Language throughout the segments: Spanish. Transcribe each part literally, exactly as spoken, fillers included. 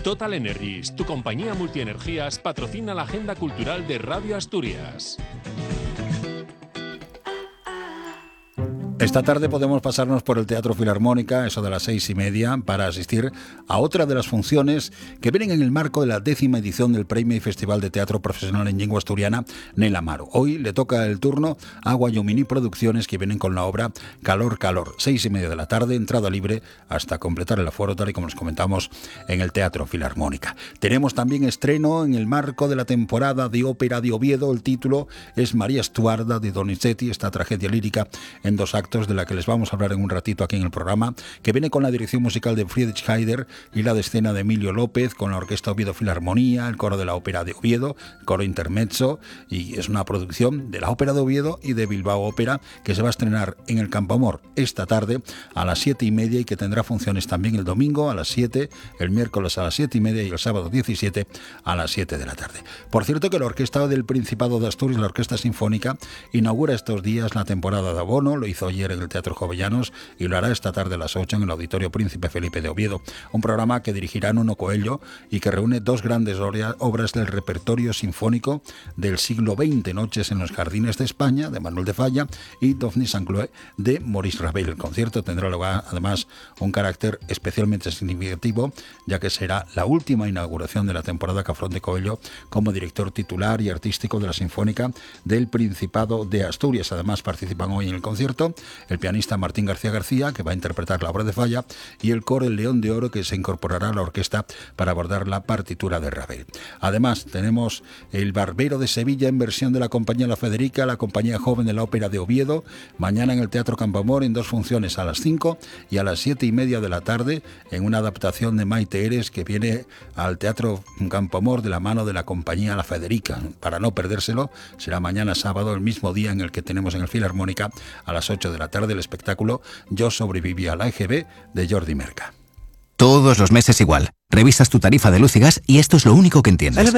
Total Energies, tu compañía multienergías, patrocina la agenda cultural de Radio Asturias. Esta tarde podemos pasarnos por el Teatro Filarmónica, eso de las seis y media, para asistir a otra de las funciones que vienen en el marco de la décima edición del Premio y Festival de Teatro Profesional en Lengua Asturiana, Nel Amaro. Hoy le toca el turno a Guayomini Producciones, que vienen con la obra Calor, Calor. Seis y media de la tarde, entrada libre hasta completar el aforo, tal y como les comentamos en el Teatro Filarmónica. Tenemos también estreno en el marco de la temporada de ópera de Oviedo. El título es María Estuarda de Donizetti, esta tragedia lírica en dos actos, de la que les vamos a hablar en un ratito aquí en el programa, que viene con la dirección musical de Friedrich Heider y la de escena de Emilio López, con la Orquesta Oviedo Filarmonía, el coro de la Ópera de Oviedo, el coro intermezzo, y es una producción de la Ópera de Oviedo y de Bilbao Ópera, que se va a estrenar en el Campo Amor esta tarde a las siete y media y que tendrá funciones también el domingo a las siete, el miércoles a las siete y media y el sábado diecisiete a las siete de la tarde. Por cierto, que la Orquesta del Principado de Asturias, la Orquesta Sinfónica, inaugura estos días la temporada de abono. Lo hizo ayer en el Teatro Jovellanos y lo hará esta tarde a las ocho en el Auditorio Príncipe Felipe de Oviedo, un programa que dirigirá Nuno Coello y que reúne dos grandes obras del repertorio sinfónico del siglo veinte, Noches en los Jardines de España, de Manuel de Falla, y Daphne Saint-Cloud, de Maurice Ravel. El concierto tendrá lugar, además, un carácter especialmente significativo, ya que será la última inauguración de la temporada que afronte Coello como director titular y artístico de la Sinfónica del Principado de Asturias. Además, participan hoy en el concierto el pianista Martín García García, que va a interpretar la obra de Falla, y el coro El León de Oro, que se incorporará a la orquesta para abordar la partitura de Ravel. Además, tenemos El Barbero de Sevilla en versión de la Compañía La Federica, la Compañía Joven de la Ópera de Oviedo, mañana en el Teatro Campo Amor en dos funciones, a las cinco y a las siete y media de la tarde, en una adaptación de Maite Eres que viene al Teatro Campo Amor de la mano de la Compañía La Federica. Para no perdérselo, será mañana sábado, el mismo día en el que tenemos en el Filarmónica, a las ocho de la tarde, el espectáculo Yo sobreviví a la E G B de Jordi Merca. Todos los meses igual. Revisas tu tarifa de luz y gas y esto es lo único que entiendes.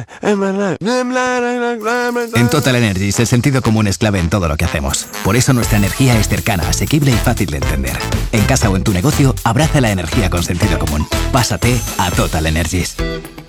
En Total Energies el sentido común es clave en todo lo que hacemos. Por eso nuestra energía es cercana, asequible y fácil de entender. En casa o en tu negocio, abraza la energía con sentido común. Pásate a Total Energies.